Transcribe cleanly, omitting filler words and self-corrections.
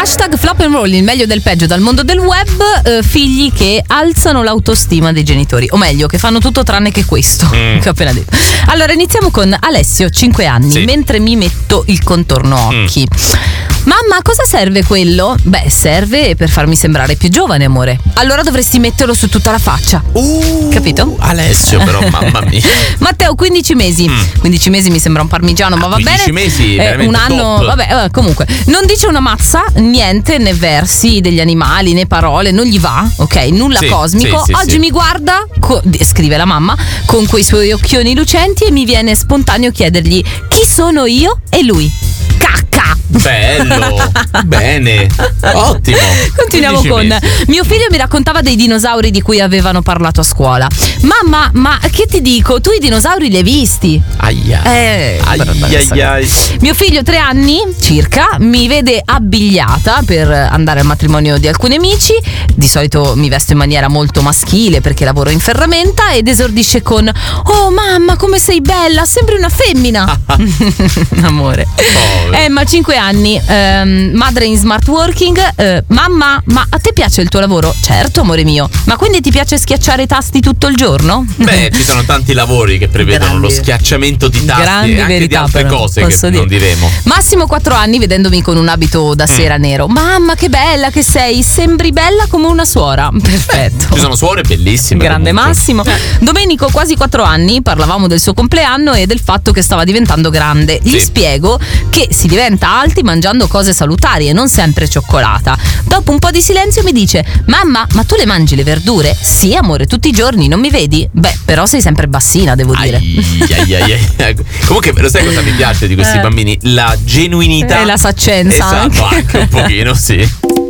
Hashtag flop and roll, il meglio del peggio dal mondo del web. Figli che alzano l'autostima dei genitori, o meglio che fanno tutto tranne che questo che ho appena detto. Allora iniziamo con Alessio, 5 anni. Sì. Mentre mi metto il contorno occhi. Mamma, a cosa serve quello? Beh, serve per farmi sembrare più giovane, amore. Allora dovresti metterlo su tutta la faccia. Capito? Alessio, però, mamma mia. Matteo, 15 mesi. 15 mesi mi sembra un parmigiano, ma va 15 bene. mesi, veramente un anno, top. vabbè, comunque. Non dice una mazza, niente, né versi degli animali, né parole, non gli va, ok? Nulla Sì, cosmico. sì, Oggi sì. mi guarda, scrive la mamma, con quei suoi occhioni lucenti e mi viene spontaneo chiedergli chi sono io e lui. Cacca! Bello, bene, ottimo. Continuiamo 15 con mesi. mio figlio mi raccontava dei dinosauri di cui avevano parlato a scuola. Mamma, ma che ti dico? Tu i dinosauri li hai visti? Aia. Ai. Mio figlio, 3 anni circa, mi vede abbigliata per andare al matrimonio di alcuni amici. Di solito mi vesto in maniera molto maschile perché lavoro in ferramenta, ed esordisce con: oh mamma, come sei bella, sembri una femmina. Amore. Ma 5 anni, madre in smart working. Mamma, ma a te piace il tuo lavoro? Certo, amore mio. Ma quindi ti piace schiacciare i tasti tutto il giorno? Beh, ci sono tanti lavori che prevedono Grandi. lo schiacciamento di tasti Grandi e anche verità, di altre però, cose posso che dire. non diremo. Massimo, 4 anni, vedendomi con un abito da sera nero. Mamma, che bella che sei, sembri bella come una suora. Perfetto. Ci sono suore bellissime. Grande comunque. Massimo. Domenico, quasi 4 anni, parlavamo del suo compleanno e del fatto che stava diventando grande. Gli Sì. spiego che si diventa alti mangiando cose salutari e non sempre cioccolata. Dopo un po' di silenzio mi dice: mamma, ma tu le mangi le verdure? Sì, amore, tutti i giorni, non mi vedi? Beh, però sei sempre bassina, devo dire. Ai. Comunque, lo sai cosa mi piace di questi bambini? La genuinità E la saccenza Esatto, anche un pochino, sì.